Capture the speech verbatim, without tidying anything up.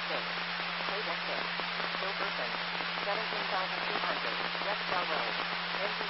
six. Table six. Silverton. seventeen thousand two hundred. Rexdale Road.